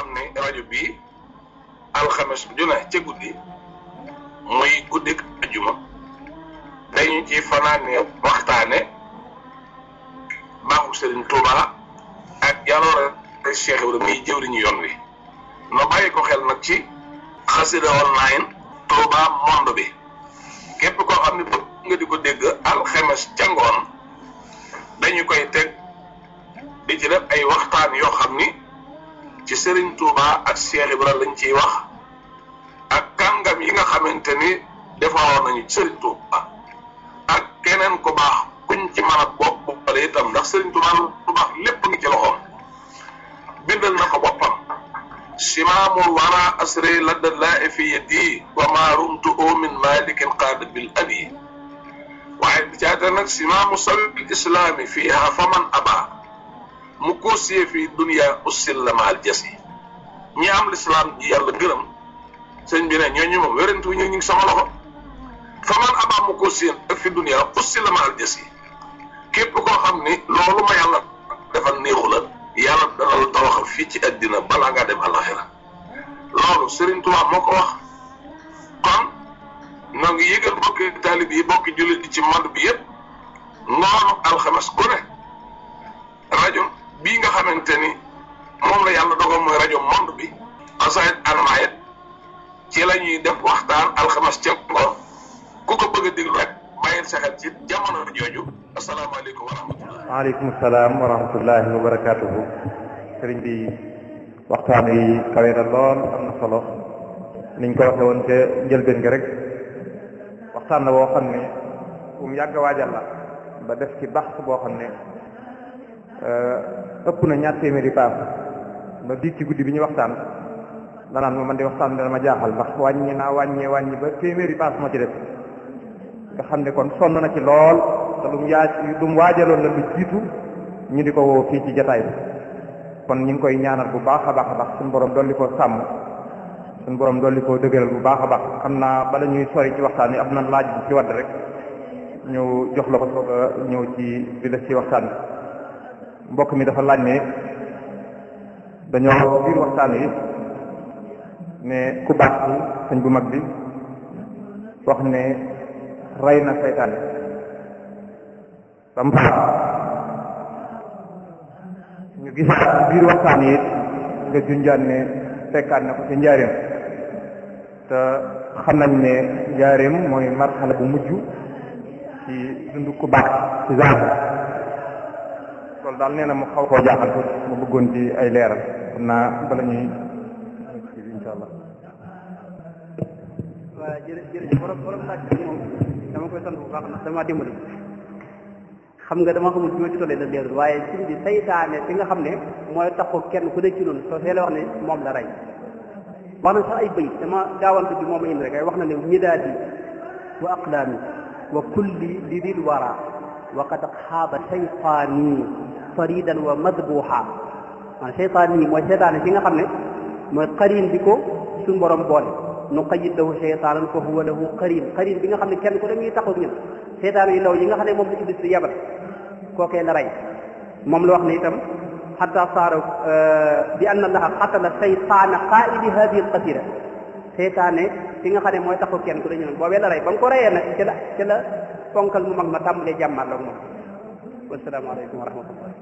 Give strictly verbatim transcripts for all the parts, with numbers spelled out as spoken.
xam ne rajo bii alxames ju ne ca guddi muy guddik ajuma dañu ci fanaane waxtaane baaxu Serigne Touba ak jaloore Cheikh Ibrahima muy jëwriñu yoon wi no bàyyi ko xel nag ci xasida online Touba monde bi képp koo xam ne bëgg nga di ko dégg alxames ca ngoon dañu koy teg di ci def ay waxtaan yoo xam ni ci Serigne Touba ak Cheikh Ibrahima lañ ciy wax ak kàngam yi nga xamante ni defaroon nañu Serigne Touba ak keneen ku baax kuñ ci mën a bopp boppale itam ndax Serigne Touba lu baax lépp ngi ci loxoom bindal na ko boppam simaamul wara asri ladda laa fi yadi wa ma rumtu min malikin qaada bil adi waaye bi caata nag simaamu sabil islaami fiiha faman aba mu koosiyee fi dunia ussil la maal jas yi ñi am lislaam ji yàlla gërëm sëñ bi ne ñooñu moom wérantu ñu ngi sama loxo faman aba mu koosiyee ak fi dunia ussil la maal jas yi képp koo xam ni loolu ma yàlla defal néexu la yàlla dana la tawaxal fii ci àddina balaa ngaa dem àllaxira loolu Serigne Touba moo ko wax kon noo ngi yëgal bokki taalib yi bokki jullit yi ci monde bi yëpp ngoonu alxames ku ne rajo bii nga xamante ni moom la yàlla dogal mooy rajo monde bi xasaayit anamaayit ci la ñuy def waxtaan alxames ca ngoon ku ko bëgg a déglu rek bàyyil sa xel ci jamono jooju asalaamaaleykum wa rahmatullah. waaleykum salaam wa rahmatullahi wa barakaatuhu. sëriñ bi waxtaan yi kawe na lool am na solo niñ ko waxee woon ca njëlbeen nga rek waxtaan la boo xam ne bu mu yàgg waajal la ba def ci baxs boo xam ne ëpp na ñaar téeméeri paas ba biig ci guddi bi ñu waxtaan danaan ma man di waxtaan dana ma jaaxal ndax wàññi naa wàññee wàññi ba téeméeri paas moo ci def nga xam ne kon sonn na ci lool te lu mu yaa lu mu waajaloon la lu jiitu ñu di ko woo fii ci jataay bi kon ñu ngi koy ñaanal bu baax a baax a baax suñu borom dolli ko sàmm suñu borom dolli ko dëgëral bu baax a baax xam naa bala ñuy sori ci waxtaan wi am na laaj bu ci wadd rek ñëw jox la ko soog a ñëw ci di def ci waxtaan bi mbokk mi dafa laaj ne dañoo biir waxtaan wi ne ku baax ci sëñ bu mag bi wax ne rey na seytaane ba mu ñu gis biir waxtaan yi nga junjaan ne fekkaat na ko ci njaareem te xam nañ ne njaareem mooy marxala bu mujj ci dundu ku baax ci genre loolu daal nee na mu xaw koo jaaxal ko mu bëggoon ci ay leeral xam naa bala ñuy insha allah. waaw jërëjëf jërëjëf borom borom laaj bi moom dama koy sant bu baax ndax dama dimbali xam nga dama xamul ci ma ci tollee da leerul waaye suñ bi saytaane fi nga xam ne mooy taxu kenn ku nekk ci noonu soo see la wax ne moom la rey wax na sax ay bayit dama gaawante bi moom a indi rek ay wax na ne midaadi wa aqlaami wa kulli li dil wara wa qad xaaba saytaani faridan wa madbuha maanaam saytaani mooy saytaane fi nga xam ne mooy xarin bi ko suñ borom boole nu qayid lahu shaytaanan fa huwa lahu qarin qarin bi nga xam ne kenn ku dañuy taxaw ñun seytaan yi ndaw yi nga xam ne moom la iblis di yabal kookee la rey moom la wax ne itam xatta saara bi anna allaha qatala saytaana qaa'idi hadihi alqatira seytaane fi nga xam ne mooy taxaw kenn ku dañu noonu boobee la rey ba nga ko reyee nag ci la ci la ponkal mu mag ma tàmbalee jàmmaat la moom wasalaamaaleykum wa rahmatullah.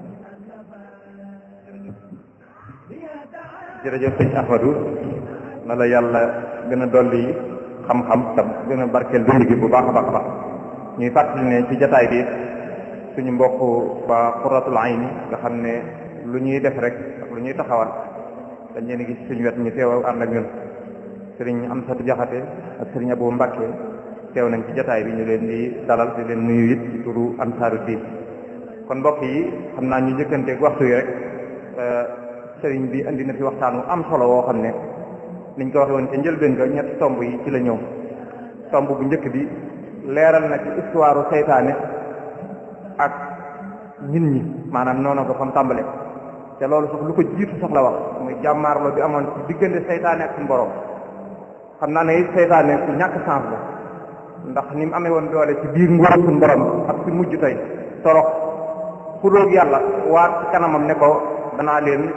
jërëjëf sëñ Ahmadou na la yàlla gën a dolli xam-xam tam gën a barkeel dund gi bu baax a baax a baax ñuy fàttali ne ci jataay bi suñu mbokk waa Qurratul Ayni nga xam ne lu ñuy def rek ak lu ñuy taxawal dañ leen gis suñu wet ñu teew ànd ak ñun sëriñ Amsatu Jaxate ak sëriñ Abou Mbàkke teew nañ ci jataay bi ñu leen di dalal di leen nuyu it ci turu Ansaaru Diin kon mbokk yi xam naa ñu jëkkanteeg waxtu yi rek sëriñ bi indi na fi waxtaan wu am solo woo xam ne niñ ko waxee woon ca njëlbéen ga ñetti tomb yi ci la ñëw tomb bu njëkk bi leeral na ci histoire seytaane ak nit ñi maanaam noonu ko fam tàmbale te loolu sax lu ko jiitu sax la wax muy jàmmaarloo bi amoon ci diggante seytaane ak suñu borom xam naa ne it seytaane ku ñàkk sens la ndax ni mu amee woon doole ci biir nguur suñu borom ak ci mujj tey torox xulóog yàlla waat ci kanamam ne ko danaa leen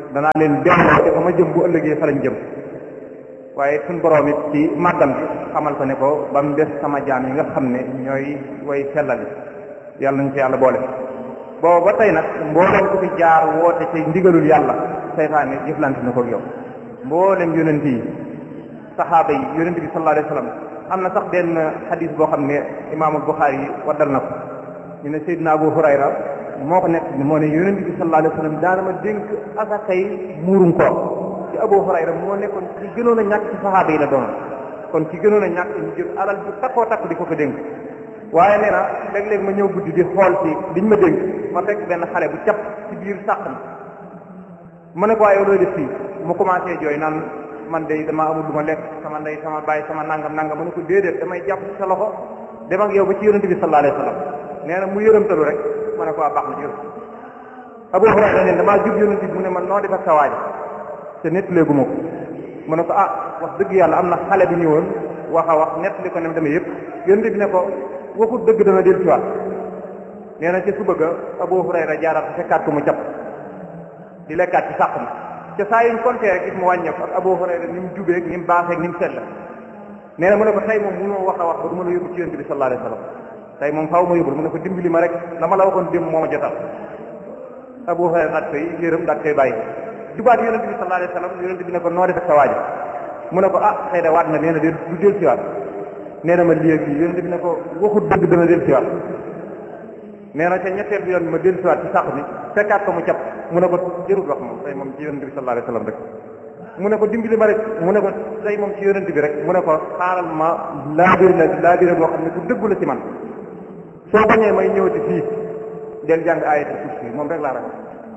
danaa leen delloo ci fa ma jëm bu ëllëgee fa lañ jëm waaye suñ borom it ci màggam bi xamal ko ne ko ba mu des sama jaam yi nga xam ne ñooy way sellal yàlla nañ ci yàlla boole boobu ba tey nag mboolem ku fi jaar woote ci ndigalul yàlla seytaane jëflante na ko yow mboolem yonent yi saxaaba yi yonent bi sallallahu alayhi wa sallam am na sax benn xadis boo xam ne imaamul Buxaari yi waddal na ko ñu ne Seydina Abu Hurayra moo ko nekk ni moo ne yonent bi sallallahu alayhi wa sallam daana ma dénk asakay muurum koor ci Abu Hurayra moo nekkoon ci gënoon a ñàkk ci saxaaba yi la doon kon ci gënoon a ñàkk ñu jël alal bu takkoo takk di ko ko dénk waaye nee na léeg-léeg ma ñëw guddi di xool ci liñ ma dénk ma fekk benn xale bu cap ci biir sàq mi ma ne ko waaye looy def fii mu commencé jooy naan man de dama amul lu ma lekk sama ndey sama baay sama nangam nangam ma ne ko déedéet damay jàpp ci sa loxo dem ak yow ba ci yonent bi sallallahu alayhi wa sallam nee na mu yërëmtalu rek ma ne ko waa baax na jërëm Abu Hurayra ne damaa jub yonent bi mu ne man noo def ak sa waaj te nett léegu ma ko mu ne ko ah wax dëgg yàlla am na xale bi ñëwoon wax a wax nett li ko nem demee yëpp yonent bi ne ko waxut dëgg dana del ci waat nee na ci suba ga Abu Hurayra jaaraat fekkaat ko mu cap di lekkaat ci sàq mi te saa yuñ compté rek gis mu wàññeeku ak Abu Hurayra ni mu jubee ni mu baaxee ni mu sell nee na mu ne ko tey moom mënoo wax a wax ba du ma la yóbbu ci yonent bi sallallahu alayhi wa sallam tey moom xaw ma yóbbul mu ne ko dimbali ma rek la ma la waxoon démb moo ma jotal Abu Hurayra daat koy yërëm daat koy bàyyi jubaat yonent bi sallallahu alayhi wa sallam yonent bi ne ko noo def ak sa waaji mu ne ko ah xëy da waat na nee na de du del ci waat nee na ma léegi yonent bi ne ko waxut dëgg dana del ci waat nee na ca ñetteel bi yoon bi ma del ci waat ci sàq bi fekkaat ko mu cap mu ne ko jërut wax moom tey moom ci yonent bi sallallahu alayhi wa sallam rek mu ne ko dimbali ma rek mu ne ko tey moom ci yonent bi rek mu ne ko xaaral ma laabir la laabir boo xam ne ku dëggu la ci man soo bañee may ñëwati fii del jàng ayatul kursi moom rek laa ragal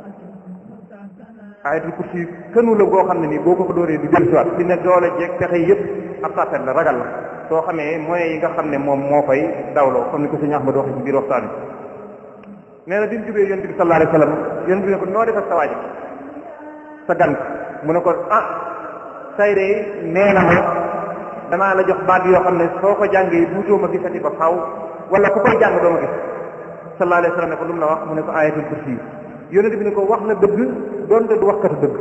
ayatul kursi kënu la boo xam ne nii boo ko ko dooree du jël siwaat fi ne doole jeeg pexe yëpp ab sàttet la ragal la soo xamee moyens yi nga xam ne moom moo fay dawloo comme ni ko sëñ Ahmad waxee ci biir waxtaan bi nee na bi mu jubee yonent bi sallallahu alayhi wa sallam yonent bi ne ko noo def ak sa waaji sa gan mu ne ko ah say de nee na ma danaa la jox baat yoo xam ne soo ko jàngee duutoo ma gisati ba faaw wala ku koy jàng doo ma gis sallallahu alayhi wa sallam ne ko lu mu la wax mu ne ko ayatul kursi yonent bi ne ko wax na dëgg doonte du waxkatu dëgg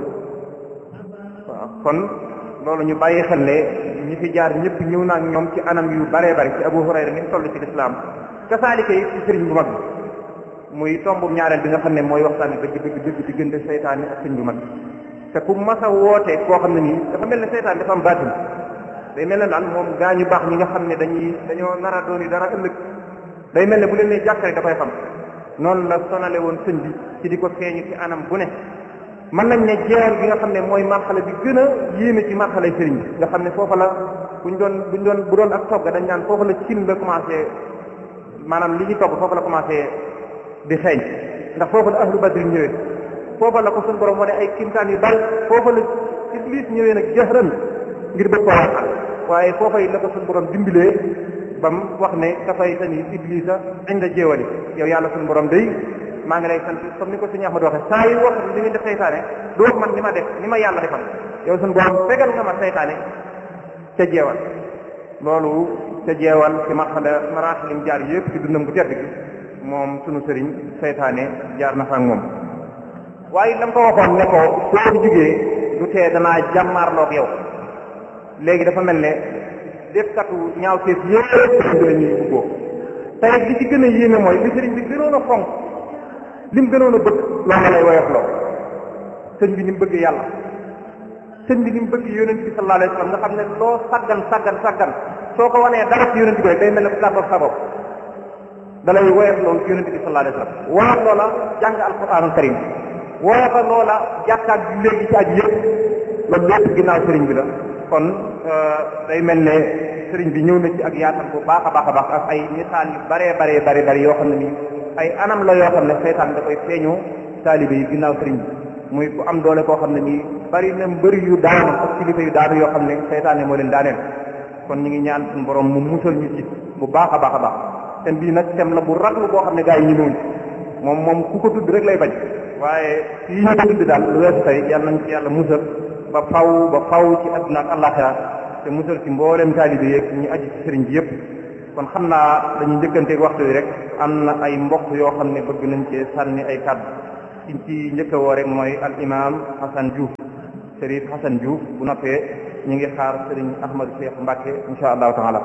waaw kon loolu ñu bàyyi xel ne ñi fi jaar ñëpp ñëw naa ñoom ci anam yu baree bari ci Abu Hurayra ni mu toll ci lislaam kasaalika yi ci sëriñ bu mag bi muy tombu ñaareel bi nga xam ne mooy waxtaan dëgg dëgg dëgg diggante seytaane ak sëriñ bu mag bi te ku mas a woote koo xam ne nii dafa mel ne seytaan dafa am baatin day mel ne daal moom gaa ñu baax ñi nga xam ne dañuy dañoo nar a doon dara ëllëg day mel ne bu leen nee jàkkare da koy xam noonu la sonale woon sëñ bi ci di ko feeñu ci anam bu ne mën nañ ne jeer bi nga xam ne mooy marxale bi gën a yéeme ci marxale sëriñ bi nga xam ne foofa la buñ doon buñ doon bu doon ak togg dañ naan foofa la cin la commencé maanaam li ñu togg foofa la commencé di xeeñ ndax foofa la ahlu badri ñëwee foofa la ko suñu borom wane ay kimtaan yu bari foofa la iblis ñëwee nag jahran ngir bëgg ko waxal waaye foofa yi la ko suñu borom dimbilee ba mu wax ne dafay tani iblisa inda jéewali yow yàlla suñu borom day maa ngi lay sant comme ni ko suñu Ahmad waxee saa yu wax li ngeen def seytaane doo wax man ni ma def ni ma yàlla defal yow suñu borom fegal nga ma seytaane ca jeewal loolu ca jeewal ci marxala maraaxilim jaar yëpp ci dundam bu tedd gi moom suñu sëriñ seytaane jaar na fa ak moom waaye la nga ko waxoon ne ko soo ko jugee du tee danaa jàmmaarloog yow léegi dafa mel ne defkatu ñaaw teef yëpp la ñuy ubboo tey li ci gën a yéeme mooy li sëriñ bi gënoon a fonk li mu gënoon a bëgg loolu lay woyof loo sëñ bi ni mu bëgg yàlla sëñ bi ni mu bëgg yonent bi sallallahu alayhi wa sallam nga xam ne loo saggan saggan saggan soo ko wanee dara ci yonent bi rek day mel ne ku tàggoog sa bopp dalay woyof loolu ci yonent bi sallallahu alayhi wa sallam woyof loola jàng alquranul karim woyof loola jàkkaat bi léegi ci aju yëpp loolu lépp ginnaaw sëriñ bi la kon day mel ne sëriñ bi ñëw na ci ak yaatal bu baax a baax a baax ak ay misaal yu baree baree bari bari yoo xam ne nii ay anam la yoo xam ne seytaan da koy feeñoo taalibe yi ginnaaw sëriñ bi muy ku am doole koo xam ne nii bari na mbëri yu daanu ak kilifa yu daanu yoo xam ne seytaane moo leen daaneel kon ñu ngi ñaan suñu borom mu musal ñu ci bu baax a baax a baax thème bii nag thème la bu raglu boo xam ne gaa yi ñu ñëwoon moom moom ku ko tudd rek lay bañ waaye fii ñu ko tudd daal lu weesu tey yàlla nañ ci yàlla musal ba faw ba faw ci àdduna ak àllaaxira te musal ci mboolem taalibe yeeg ñu aji ci sëriñ bi yëpp kon xam naa dañuy njëkkanteeg waxtu wi rek am na ay mbokk yoo xam ne bëgg nañ cee sànni ay kàddu kiñ ci njëkk a woo rek mooy al imam Hassan Diouf Chérif Hassan Diouf bu noppee ñu ngi xaar sëriñ Ahmadou Cheikh Mbacke insha allahu taala.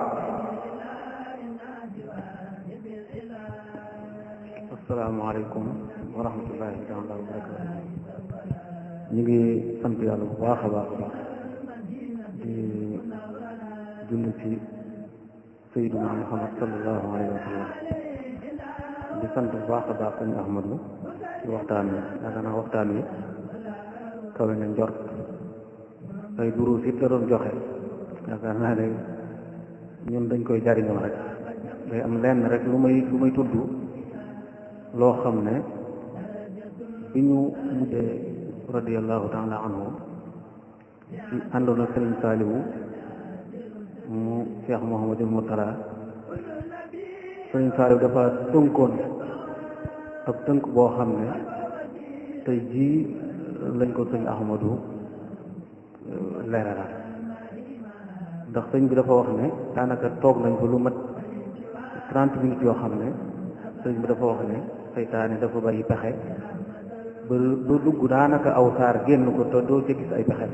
asalaamaaleykum wa rahmatullahi taala wa barakatu. ñu ngi sant yàlla bu baax a baax a baax di julli ci sayyidina Muhammad sallallahu alayhi wa sallam di sant bu baax a baax sëñ Ahmadou ci waxtaan wi yaakaar naa waxtaan wi kawe na njort ay duruus it la doon joxe yaakaar naa ne ñun dañ koy jariñoo rek day am lenn rek lu may lu may tudd loo xam ne bi ñu mujjee radiyallahu taala anhu ci àndoon ak Sëriñ Saaliwu mu Cheikh Mouhamadul Mourtala Sëriñ Saaliwu dafa tënkoon ab tënk boo xam ne tey jii lañ ko sëñ Ahmadou leeralal ndax sëñ bi dafa wax ne daanaka toog nañ ko lu mat trente minutes yoo xam ne sëñ bi dafa wax ne seytaane dafa bari pexe ba lu dugg daanaka aw saar génn ko te doo ca gis ay pexe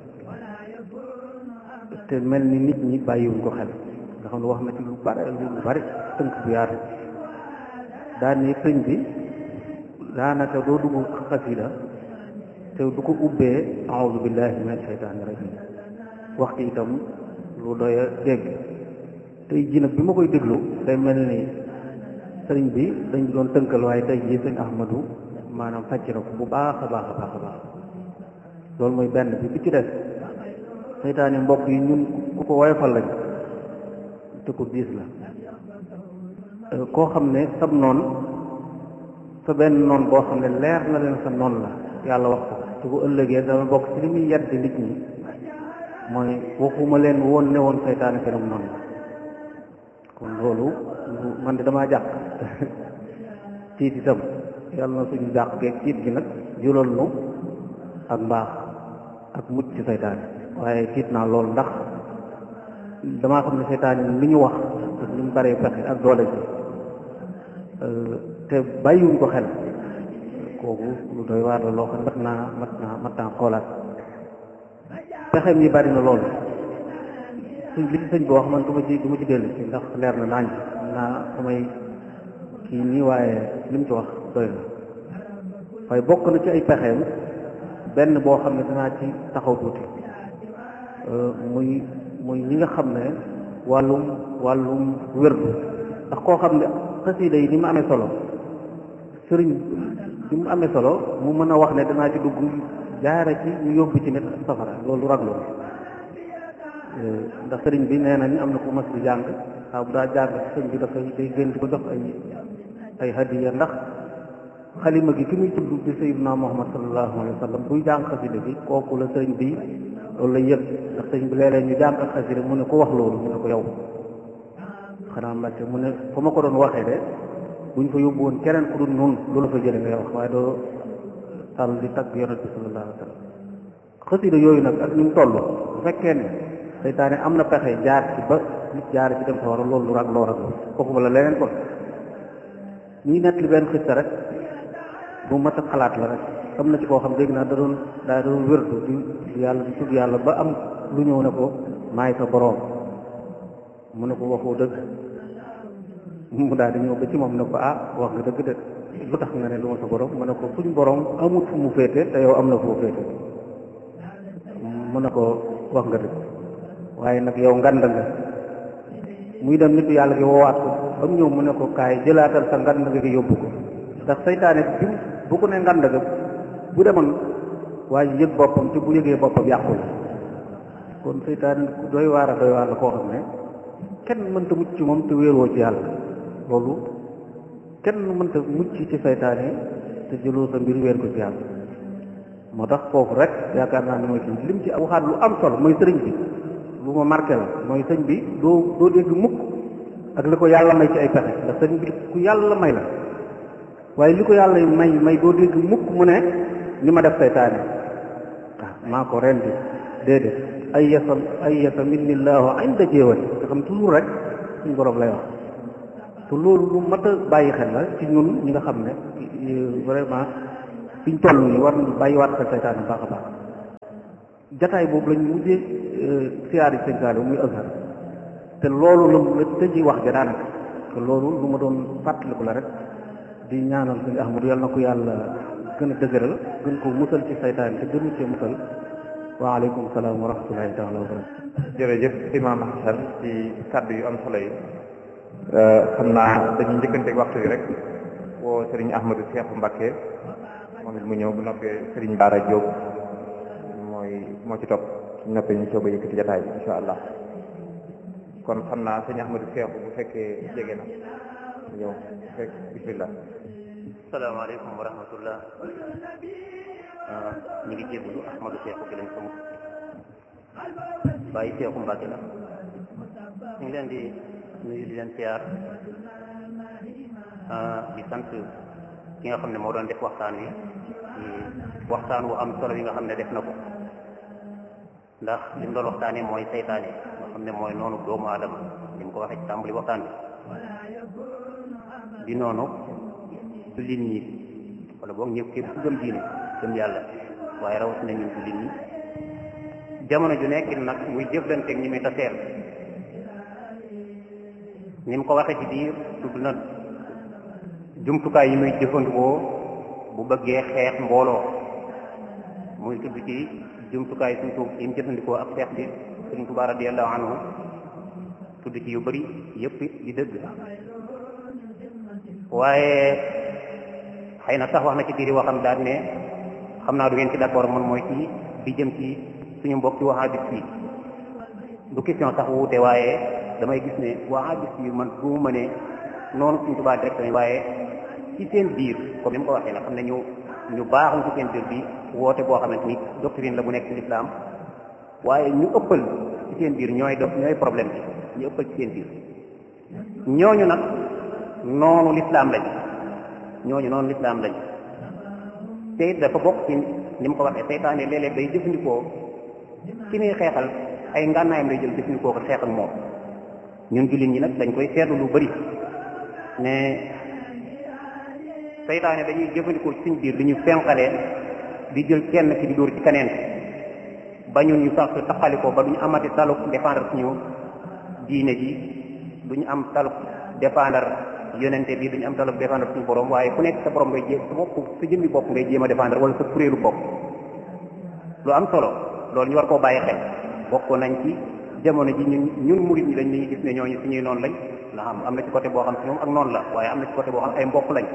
te mel ni nit ñi bàyyiwuñ ko xel nga xam ne wax na ci lu bari lu bari tënk bu yaatu daan ni sëñ bi daanaka doo dugg xasida te du ko ubbee a'uuzu billahi min ashaytaani rajim waxtu itam lu doy a dégg tey ji nag bi ma koy déglu day mel ni sëriñ bi dañ doon tënkal waaye tey jii sëñ Ahmadou maanaam fàcc na ko bu baax a baax a baax a baax loolu mooy benn bi bi ci des seytaane mbokk yi ñun ku ko woyofal lañ te ko diis la koo xam ne sab noon sa benn noon boo xam ne leer na leen sa noon la yàlla wax ko te bu ëllëgee dama bokk ci li muy yedd nit ñi mooy waxuma leen woon ne woon seytaane seenum noonu la kon loolu man de damaa jàq tiit itam yàlla na suñu jàq geeg tiit gi nag jural nu ak mbaax ak mucc ci seytaane waaye tiit naa loolu ndax damaa xam ne seytaane li ñu wax ak ni mu baree pexe ak doole ji te bàyyiwuñ ko xel kooku lu doy waar la loo xam ne mat naa mat naa mat naa xoolaat pexem yi bari na loolu suñ li ci sëñ boo wax man du ma ci du ma ci dellu ci ndax leer na naañ naa samay kii nii waaye li mu ci wax doy na waaye bokk na ci ay pexeem benn boo xam ne danaa ci taxaw tuuti muy muy ñi nga xam ne wàllum wàllum wérdu ndax koo xam ne xasida yi ni mu amee solo sëriñ bi mu amee solo mu mën a wax ne danaa ci dugg jaare ci ñu yóbbu ci nit safara loolu raglu ndax sëriñ bi nee na ni am na ku mas di jàng waaw bu daa jàng sëriñ bi dafay day gën di ko jox ay ay hadiya ndax xalima gi ki muy tudd di sayyidina Muhammad sallallahu alayhi wa sallam buy jàng xasida bi kooku la sëriñ bi loolu lay yëg ndax sëriñ bi léeg-léeg ñu jàng ak xasida mu ne ko wax loolu mu ne ko yow xanaa mbàcce mu ne fa ma ko doon waxee de buñ fa yóbbu woon keneen ku dul noonu loolu fa jële ngay wax waaye doo tàll di tagg yonent bi sallallahu alayhi wa sallam xasida yooyu nag ak ni mu toll bu fekkee ne seytaane am na pexe jaar ci ba nit jaar ci dem sa war a loolu lu rag loo rag kooku ba la leneen kon ñuy nett li benn xista rek bu mat a xalaat la rek am na ci koo xam dégg naa da doon daa doon wérdu di yàlla di tudd yàlla ba am lu ñëw ne ko maay sa boroom mu ne ko waxoo dëgg mu daal di ñëw ba ci moom ne ko ah wax nga dëgg de lu tax nga ne lu ma sa boroom mu ne ko suñ boroom amut fu mu féete te yow am na fu mu féete mu ne ko wax nga dëgg waaye nag yow ngand nga muy dem nitu yàlla gi woowaat ko ba mu ñëw mu ne ko kaay jëlaatal sa ngand nga gi yóbbu ko ndax seytaane bi bu ko ne ngand nga bu demoon waaye yëg boppam te bu yëgee boppam yàqul kon seytaane ku doy waar a doy waar la koo xam ne kenn mënta mucc ci moom te wéeroo ci yàlla loolu kenn mënta mucc ci seytaane te jëloo sa mbir wéer ko ci yàlla moo tax foofu rek yaakaar naa ne mooy kii lim ci waxaat lu am solo mooy sëriñ bi lu ma marqué la mooy sëñ bi doo doo dégg mukk ak li ko yàlla may ci ay pexe ndax sëñ bi ku yàlla may la waaye li ko yàlla may may doo dégg mukk mu ne ni ma def seytaane waaw maa ko rendi déedéet ay yasa ay yasa minillahu inda jéewati nga xam toujours rek suñ borom lay wax te loolu lu mat a bàyyi xel la ci ñun ñi nga xam ne vraiment fiñ toll nii war nañu bàyyiwaat xel seytaane baax a baax jataay boobu lañu mujjee siyaari sëñ Saliou muy Azhar te loolu la la tëji wax ja daanaka te loolu lu ma doon fàttaliku la rek di ñaanal sëñ Ahmadu yàlla na ko yàlla gën a dëgëral gën ko musal ci seytaane te gënu cee musal waaleykum salaam wa rahmatullahi taala wa barakatu jërëjëf Imam Hasan ci kàddu yu am solo yi xam naa dañuy njëkkanteeg waxtu yi rek woo Serigne Ahmadou Cheikh Mbacké moom it mu ñëw bu noppee Serigne Bara Diop mooy moo ci topp suñu noppee ñu soog a yëkkati jotaay bi insha allah kon xam naa sëñ Ahmadou Cheikh bu fekkee jege na ñëw fekk bismillah. salaamaaleykum wa rahmatullah ñu ngi jébbalu Ahmadou Cheikh gi lañ ko mu bàyyi Cheikh Mbacké la ñu ngi leen di nuyu di leen siyaar di sant ki nga xam ne moo doon def waxtaan wi waxtaan wu am solo yi nga xam ne def na ko ndax li mu doon waxtaanee mooy seytaane nga xam ne mooy noonu doomu aadama li mu ko waxee ci tàmbali waxtaan bi di noonu jullit ñi wala boog ñëpp képp ku gëm diine gëm yàlla waaye rawatina ñun jullit ñi jamono ju nekk nag muy jëflanteeg ñi muy taseel ni mu ko waxee ci biir tudd na jumtukaay yi muy jëfandikoo bu bëggee xeex mbooloo muy tudd ci jumtukaay suñ tuub yi mu jëfandikoo ak xeex bi Sëriñ Tuubaa radiyallahu anhu tudd ci yu bëri yëpp di dëgg waaye xëy na sax wax na ci biir waxam daal ne xam naa du ngeen ci d'accord man mooy ci bi jëm ci suñu mbokk ci wahabis yi du question sax wuute waaye damay gis ne wahabis yi man bu mu mënee noonu Sëriñ Tuubaa direct waaye ci seen biir comme ni mu ko waxee nag xam ne ñu ñu baaxuñ ci seen biir bi woote boo xamante ni doctrine la bu nekk ci l'islam waaye ñu ëppal ci seen biir ñooy do ñooy problème bi ñu ëppal ci seen biir ñooñu nag noonu l'islam lañ ñooñu noonu l'islam lañ te it dafa bokk ci ni mu ko waxee seytaane léeg-léeg day jëfandikoo ki muy xeexal ay ngànnaayam lay jël jëfandikoo ko xeexal moom ñun jullit ñi nag dañ koy seetlu lu bari ne seytaane dañuy jëfandikoo ci suñ biir di ñu fenqalee di jël kenn ki di dóor ci keneen ba ñun ñu sax taxalikoo ba duñu amati taluk défendre suñu diine ji duñu am taluk défendre yonente bi duñu am taluk défendre suñu borom waaye ku nekk sa borom ngay jéem sa bopp sa jëmmi bopp ngay jéem a défendre wala sa kuréelu bopp lu am solo loolu ñu war koo bàyyi xel bokk nañ ci jamono ji ñun ñun murid ñi dañ ñuy gis ne ñooñu suñuy noonu lañ ndax am am na ci côté boo xam si ñoom ak noonu la waaye am na ci côté boo xam ay mbokk lañ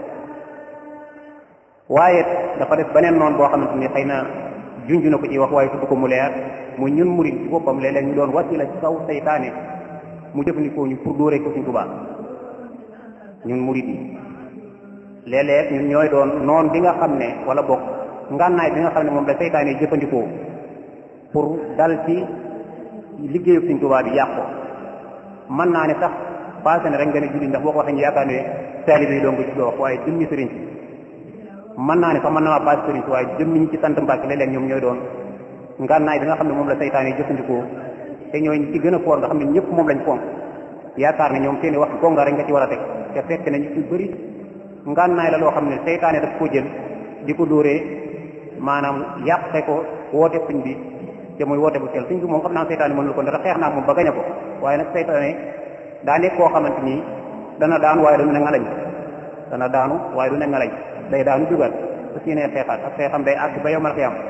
waaye dafa def beneen noonu boo xamante ni xëy na junj na ko ci wax waaye tudd ko mu leer muy ñun murid ci boppam léeg-léeg ñu doon wasila ci kaw seytaane mu jëfandikoo ñu pour dóoree ko Sëriñ Tuubaa ñun murid yi léeg-léeg ñun ñooy doon noonu bi nga xam ne wala bokk ngànnaay bi nga xam ne moom la seytaane jëfandikoo pour dal ci liggéeyu Sëriñ Tuubaa bi yàq ko mën naa ne sax passé na rek nga ne julli ndax boo ko waxee ñu yaakaar ne taalibe yi doon ko ci wax waaye jëmmi sëriñ si mën naa ne sax mën na maa passé sëriñ si waaye jëmmi ñi ci sant Mbàkke léeg-léeg ñoom ñooy doon ngànnaay bi nga xam ne moom la seytaane jëfandikoo te ñooy ñi ci gën a foor nga xam ne ñëpp moom lañ fonk yaakaar ne ñoom seeni wax gonga rek nga ci war a teg te fekk na ñu ci bëri ngànnaay la loo xam ne seytaane daf ko jël di ko dóoree maanaam yàqte ko woote suñ bi te muy woote bu sell suñ bi moom xam naa seytaane mënul ko ndax xeex naa moom ba gañe ko waaye nag seytaane daa nekk koo xamante ni dana daanu waaye du ne ngalañ dana daanu waaye du ne ngalañ day daanu dugal su si nee xeexaat ak xeexam day àgg ba yomal xiyam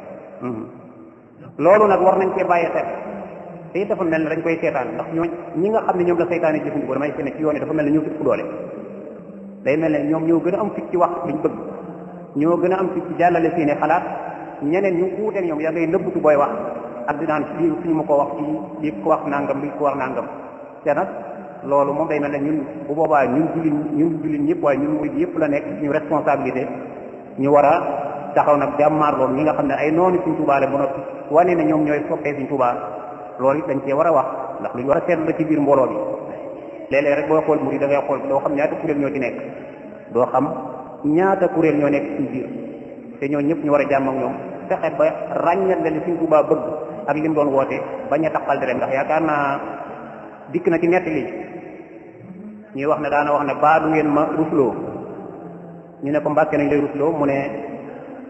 loolu nag war nañ cee bàyyi xel te it dafa mel ne dañ koy seetaan ndax ñooñ ñi nga xam ne ñoom la seytaane jëfandikoo damay seen ci yoon yi dafa mel ne ñoo ëpp doole day mel ne ñoom ñoo gën a am fit ci wax liñ bëgg ñoo gën a am fit ci jàllale seeni xalaat ñeneen ñu wuuteeg ñoom yaa ngay nëbbutu booy wax ak di naan lii suñu ma ko wax ci lii ko wax nangam lii ko wax nangam te nag loolu moom day mel ne ñun bu boobaa ñun jullit ñun jullit ñëpp waaye ñun murid yëpp la nekk ñu responsabilité ñu war a taxaw nag jàmmaar loolu ñi nga xam ne ay noonu Sëriñ Tuubaa la ba noppi wane ne ñoom ñooy soppee Sëriñ Tuubaa loolu it dañ cee war a wax ndax lu ñu war a seetlu la ci biir mbooloo bi léeg-léeg rek boo xool murid da ngay xool doo xam ñaata kuréel ñoo ci nekk doo xam ñaata kuréel ñoo nekk ci biir te ñoo ñëpp ñu war a jàmm ak ñoom fexe ba ràññat la li Sëriñ Tuubaa bëgg ak li mu doon woote bañ a taxal di rek ndax yaakaar naa dikk na ci nett li ñuy wax ne daana wax ne baa du ngeen ma rusloo ñu ne ko Mbàkke nañ lay rusloo mu ne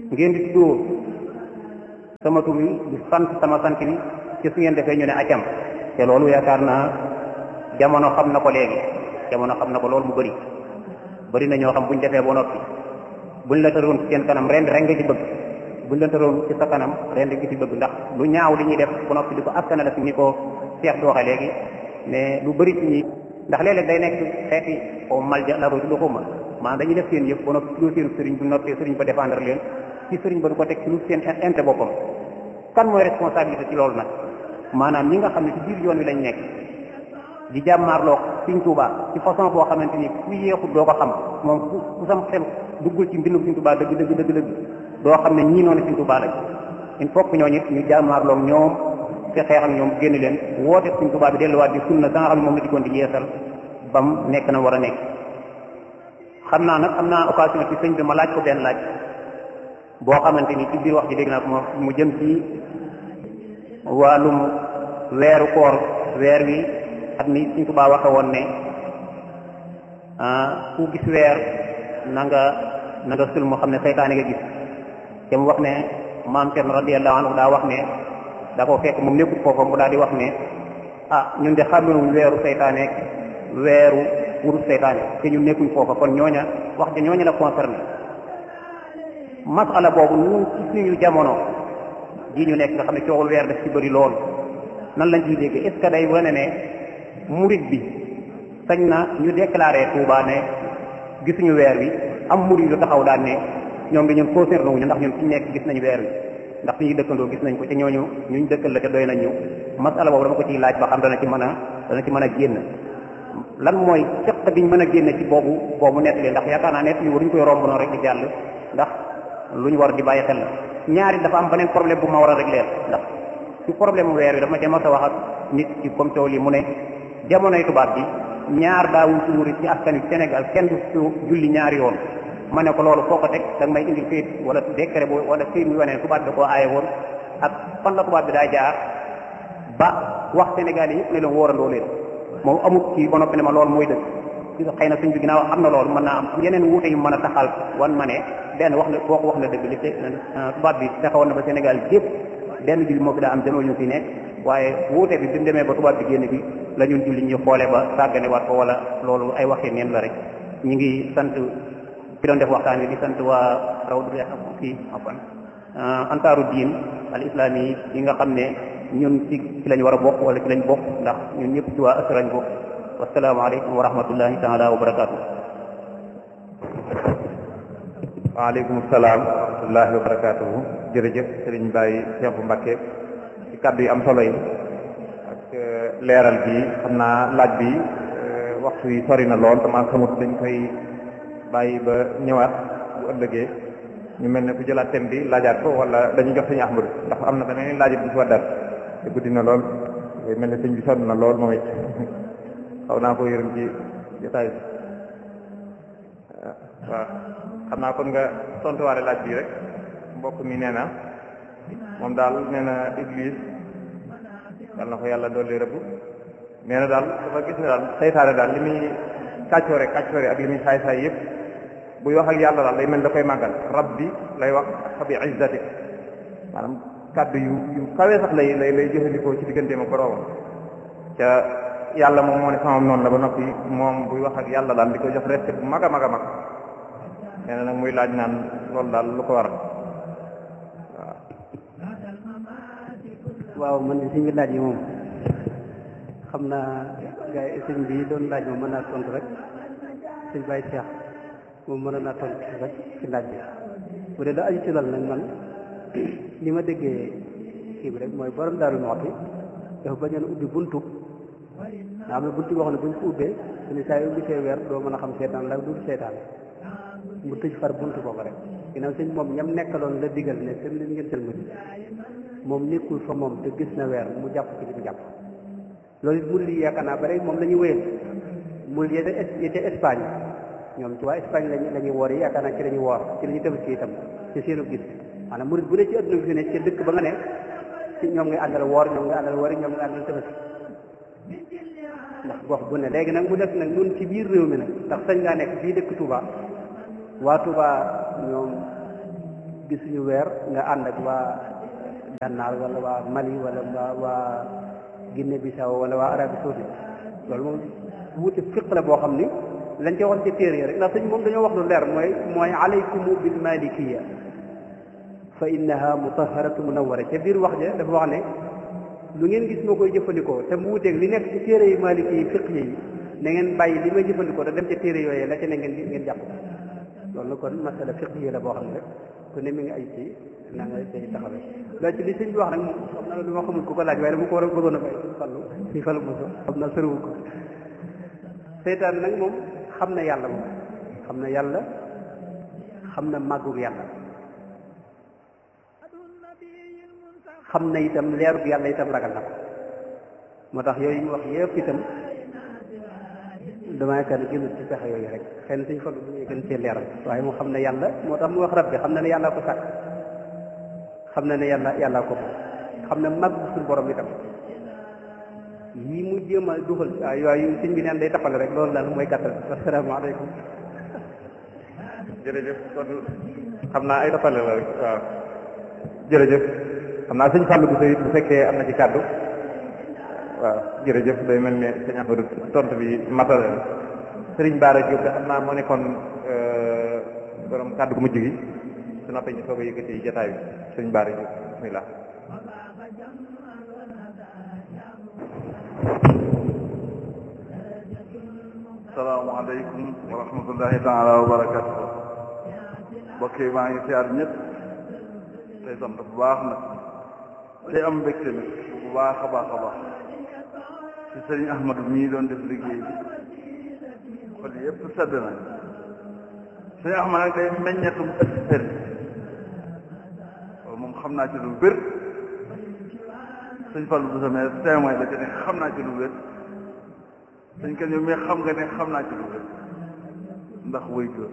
ngeen di tuddoo sama tur bi di sant sama sant bi ci su ngeen defee ñu ne acam te loolu yaakaar naa jamono xam na ko léegi jamono xam na ko loolu mu bëri bëri na ñoo xam buñ defee ba noppi buñ la tëroon ci seen kanam ren ren nga ci bëgg buñ la tëroon ci sa kanam ren nga ci bëgg ndax lu ñaaw li ñuy def ba noppi di ko askana la fi ni ko Cheikh di waxee léegi mais lu bëri ci ñi ndax léeg-léeg day nekk xeeti o malja la ko tudd ko ma maanaam dañuy def seen yëpp ba noppi tuddoo seen sëriñ bu noppee sëriñ ba défendre leen ci sëriñ ba du ko teg ci lu seen intérêt boppam kan mooy responsabilité ci loolu nag maanaam ñi nga xam ne ci biir yoon wi lañ nekk di jàmmaarloo Sëriñ Tuubaa ci façon boo xamante ni ku yeexut doo ko xam moom ku ku sam xel duggul ci mbindum Sëriñ Tuubaa dëgg dëgg dëgg dëgg doo xam ne ñii noonu Sëriñ Tuubaa lañ il faut que ñooñu ñu jàmmaarloo ñoom te xeex ak ñoom génn leen woote Sëriñ Tuubaa bi delluwaat di sunna sa nga xam ne moom la dikkoon di yeesal bam nekk na war a nekk xam naa nag am naa occasion ci sëñ bi ma laaj ko benn laaj boo xamante ni ci biir wax ji dégg naa ko mu jëm ci wàllum weeru koor weer wi at mi Sëriñ Tuubaa waxe woon ne ku gis weer na nga na nga sul moo xam ne seytaane nga gis te mu wax ne maam Cerno radiyallahu anhu daa wax ne da ko fekk moom nekkul foofa mu daal di wax ne ah ñun de xàmmewuñ weeru seytaane weeru wurus seytaane te ñun nekkuñ foofa kon ñooña wax ja ñooña la concerné masala boobu ñun ci suñu jamono ji ñu nekk nga xam ne coowul weer daf ci bëri lool nan lañ ciy dégg est-ce que day wane ne murid bi sañ na ñu déclaré Touba ne gisuñu weer wi am murid lu taxaw daan ne ñoom bi ñun concerné wuñu ndax ñun fi ñu nekk gis nañu weer wi ndax fi ñu dëkkandoo gis nañ ko te ñooñu ñuñ dëkkal la te doy nañ ñu masala boobu dama ko ciy laaj ba xam dana ci mën a dana ci mën a génn lan mooy ceq biñ mën a génn ci boobu boobu nettali ndax yaakaar naa nettali waruñ koy romb noonu rek di jàll ndax lu ñu war di bàyyi xel la ñaari dafa am beneen problème bu ma war a régler ndax ci problème weer wi dama ca mas a wax ak nit ci comme coow li mu ne jamonoy tubaab bi ñaar daawul tuuri ci askan wi Sénégal kenn du julli ñaari yoon ma ne ko loolu foo ko teg da nga may indil këyit wala décret bu wala këyit mu wane tubaab bi koo aaye woon ak fan la tubaab bi daa jaar ba wax Sénégal yi yëpp ne leen wóorandoo leen moom amut ci ba noppi ne ma loolu mooy dëgg xëy na suñ bi ginnaaw am na loolu mën naa am yeneen wuute yu mën a taxal wan ma ne benn wax na koo ko wax na dëgg li te tubaab bi taxawoon na ba Sénégal gépp benn julli moo fi daa am demal ñu fi nekk waaye wuute bi bi mu demee ba tubaab bi génn bi la ñun julli ñu xoolee ba sàggane waat ko wala loolu ay waxee neen la rek ñu ngi sant ki doon def waxtaan wi di sant waa rawdu kii afan antaaru diin al islami yi nga xam ne ñun ci ci lañ war a bokk wala ci lañ bokk ndax ñun ñëpp ci waa asra lañ bokk wasalaamaaleykum wa rahmatullahi taala wa barakaatu. waaleykum salaam wa rahmatullahi wa barakaatu. jërëjëf Serigne Baye Cheikh Mbacké ci kàddu yi am solo yi ak leeral bi xam naa laaj bi waxtu yi sori na lool damaa xamut dañ koy bàyyi ba ñëwaat bu ëllëgee ñu mel ne ku jëlaat thème bi laajaat ko wala dañuy jox sëñ Ahmadu ndax am na beneen laajit bu si waddal te guddi na lool mel ne sëñ bi sonn na lool moom it xaw naa ko yërëm ci jotaay waaw xam naa kon nga tontuwaale laaj bii rek mbokk mi nee na moom daal nee na Iblis yal na ko yàlla dolli rëbb nee na daal dafa gis ne daal seytaane daal li muy kàccoore kàccoore ak li muy saay saay yëpp buy wax ak yàlla daal day mel da koy màggal rabbi lay wax ak bi izzatik maanaam kàddu yu yu kawee sax lay lay lay jëfandikoo ci digganteem ak boroomam ca yàlla moom moo ne sama noonu la ba noppi moom buy wax ak yàlla daal di ko jox respect bu mag a mag a mag nee na nag muy laaj naan loolu daal lu ko waral waaw. waaw man de suñu laaj yi moom xam naa gars yi sëñ bi doon laaj moom mën naa tontu rek sëñ Baye Cheikh moom mën naa tontu rek ci laaj bi bu dee da aju ci loolu nag man li ma déggee kii bi rek mooy borom Daaru Muxti dafa bañoon ubbi buntu nga xam ne buntu boo xam ne buñ ko ubbee suñu saa yu gisee weer doo mën a xam seetaan la du seetaan mu tëj far buntu boobu rek ginnaaw sëñ moom ñam nekkaloon la digal ne seen leen ngeen sëlma moom nekkul fa moom te gis na weer mu jàpp ci li mu jàpp loolu it murid yi yaakaar naa ba rek moom la ñuy wéyal murid yi ca Espagne ñoom ci waa Espagne lañu la ñuy woor yi yaakaar naa ci la ñuy woor ci la ñuy tabaski itam ci seenu gis maanaam murid bu ne ci adduna bi fi ne ci dëkk ba nga ne ci ñoom ngay àndal woor ñoom ngay àndal woor yi ñoom ngay àndal tabaski ndax gox bu ne léegi nag mu def nag ñun ci biir réew mi nag ndax sañ ngaa nekk fii dëkk Touba waa Touba ñoom gisuñu weer nga ànd ak waa Gànnaar wala waa Mali wala waa waa Guinée Bissau wala waa Arabie Saoudite loolu moom wuute fiq la boo xam ni lañ ca wax ci téere yi rek ndax sëñ moom dañoo wax lu leer mooy mooy alaykumu bil malikiya fa innaha mutahharatu munawwara ca biir wax ja dafa wax ne lu ngeen gis ma koy jëfandikoo te mu wuuteeg li nekk ci téere yi maliki yi fiq yi na ngeen bàyyi li may jëfandikoo da dem ca téere yooyee la ca ne ngeen ngeen jàpp loolu na kon masala fiq yi la boo xam ne rek ku ne mi ngi ay ci na nga say taxawee loolu ci li sëñ bi wax nag moom xam na lu ma xamul ku ko laaj waaye dama ko war a bëggoon a bàyyi suñu fallu si fallu moso xam na sëriwu ko seytaan nag moom xam na yàlla moom xam na yàlla xam na màggug yàlla xam na itam leerug yàlla itam ragal na ko moo tax yooyu ñu wax yëpp itam dama yaakaar ne génn ci pexe yooyu rek xëy na suñ fallu bu ñuy gën cee leeral waaye moom xam na yàlla moo tax mu wax rabbi xam na ne yàlla ko sàkk xam na ne yàlla yàlla ko xam na màgg suñu borom itam yii mu jéem a dugal waaw yooyu sëñ bi neen day tappale rek loolu daal mooy gàttal asalaamaaleykum jërëjëf kon xam naa ay tappale la rek waaw jërëjëf xam naa sëñ Fallou bu sëy bu fekkee am na ci kàddu waaw jërëjëf day mel ne sëñ Amadou tontu bi matale la Sëriñ Bara Diop de xam naa moo nekkoon borom kàddu gu mujj gi su noppee ñu soog a yëkkati jotaay bi Sëriñ Bara Diop bismillah asalaamaaleykum wa rahmatullahi taala wa barakatuh mbokk yi maa ngi siyaar ñëpp tey sant bu baax nag tey am mbégte nag bu baax a baax a baax ci sëriñ Ahmadu mii doon def liggéey bi xol yëpp sedd nañ sëriñ Ahmad nag day meññetum expert loolu moom xam naa ci lu wér sëñ Fallu bu samee témoin la te ne xam naa ci lu wér sëñ kan yow mais xam nga ne xam naa ci lu wér ndax wéy góor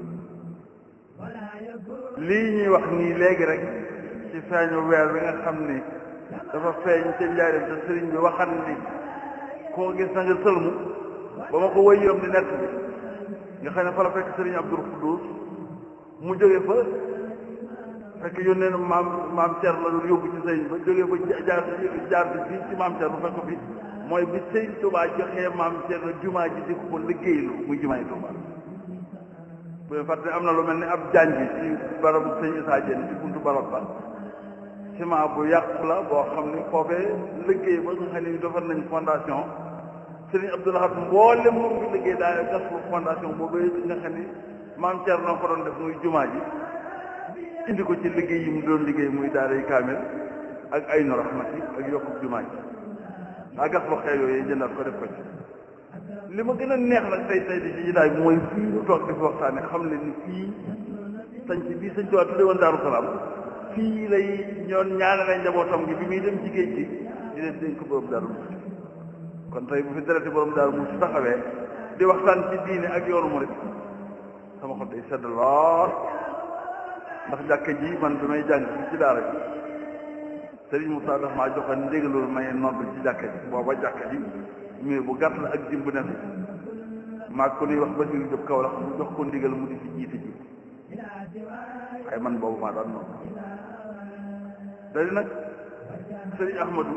lii ñuy wax nii léegi rek ci feeñu weer bi nga xam ni dafa feeñ ca njaarim te sëriñ bi waxan ni koo gis na nga sëlmu ba ma ko wëyyoom di nett bi nga xam ne fa la fekk sëriñ Abdul Xuddus mu jóge fa fekk yónnee na maam maam Cer la doon yóbbu ci sëriñ ba jóge fa jaar jaar bi fii ci maam Cer bu fekk ko fi mooy bi sëriñ Tuubaa joxee maam Cer la jumaa ji di ko liggéeylu muy jumaay Tuubaa bu leen fàtte am na lu mel ni ab janj ci barabu sëñ Isaa Jeen ci buntu barab ba ciment bu yàqu la boo xam ni foofee liggéey ba nga xam ne defar nañ fondation Sëriñ Abdou Lahad mboolem moom bi liggéey daa gas ko fondation boobee nga xam ni maam Thierno ko doon def muy jumaa ji indi ko ci liggéey yi mu doon liggéey muy daaray kaamil ak ay nu rahmati ak yokku jumaa ji daa gas ba xew yooyu jëndaat ko def ko ci li ma gën a neex nag tey tey di ci jidaay mooy fii ñu toog di fi waxtaane xam le ni fii sañ ci bii sañ tuwaa tudde woon Daaru Salaam fii lay ñoon ñaanale njabootam gi bi muy dem ci géej gi di leen dénk ko borom Daaru Muxti kon tey bu fi dereti borom Daaru Muxti taxawee di waxtaan ci diine ak yoonu murit sama xol day sedd lool ndax jàkka ji man bi may jàng ci daara ji Serigne Moussa daf maa joxoon ndigalul may nodd ci jàkka ji booba jàkka ji mais bu gàtt la ak jim bu ne maa ko nuy wax ba ñu jóg kaw la mu jox ko ndigal mu di fi jiite ji waaye man boobu maa daan noonu dadi nag sëriñ Ahmadou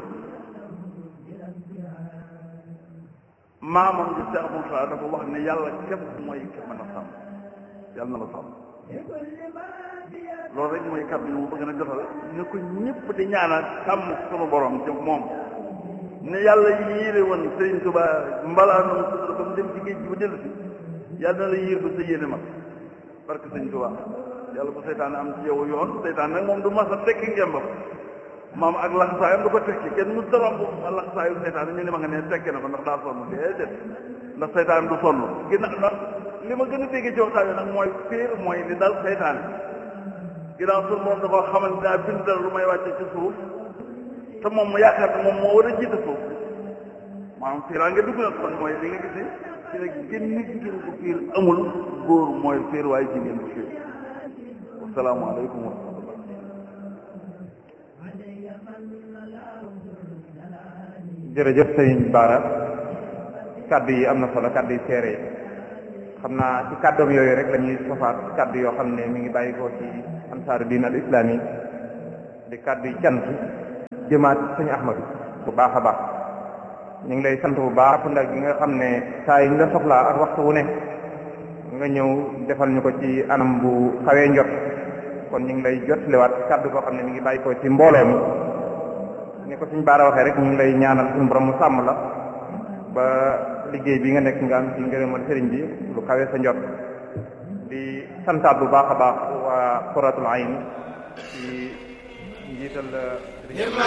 maamam ji Cheikh Moussa dafa wax ne yàlla képp mooy ki mën a sàmm yàlla na la sàmm loolu rek mooy kàddu yi mu bëgg na jotal ne ko ñëpp di ñaanal sàmm sunu borom ci moom ne yàlla yéene woon Sëriñ Tuubaa mbalaanam sutura ba mu dem ci géej gi ba dellu si yàlla na la yéer ba sa yéene mag parce que Sëriñ Tuubaa yàlla bu seytaane am ci yow yoon seytaane nag moom du mas a tekki ngembam maam ak laxasaayam du ko tekki kenn mu taramb laxasaayu seytaane ñu ne ma nga ne tekki na ko ndax daa sonn déedéet ndax seytaane du sonn ginnaaw ndax li ma gën a déggee ci waxtaan yi nag mooy fiir mooy li dal seytaane ginnaaw suñu moom dafa xamante daa bind dara lu may wàcce ci suuf te moom mu yaakaar ne moom moo war a jiite suuf maanaam fiiraa nga dugg nag kon mooy li nga gis ne ci nag génn jigéen bu fiir amul góor mooy fiir waaye jigéen bu fiir wasalaamaaleykum wa rahmatullah jërëjëf sëriñ Bara kàddu yi am na solo kàddu yi seere yi xam naa ci kàddoom yooyu rek la ñuy sofaat kàddu yoo xam ne mi ngi bàyyi ko ci ansaaru diin al islami di kàddu yi cant jëmaat suñu Ahmadu bu baax a baax ñu ngi lay sant bu baax ndax gi nga xam ne saa yi nga soxlaa ak waxtu wu ne nga ñëw defal ñu ko ci anam bu xawee njot kon ñu ngi lay jotliwaat kàddu koo xam ne mi ngi bàyyi ko ci mbooloo mi ni ko suñ baara waxee rek ñu ngi lay ñaanal suñu borom mu sàmm la ba liggéey bi nga nekk nga am ci ngërëmal sëriñ bi lu xawee sa njot di santaat bu baax a baax waa Qurratul Ayn ci njiital